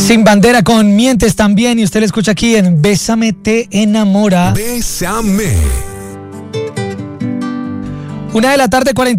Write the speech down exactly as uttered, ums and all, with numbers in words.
Sin Bandera con Mientes también, y usted lo escucha aquí en Bésame te enamora. Bésame. Una de la tarde, cuarenta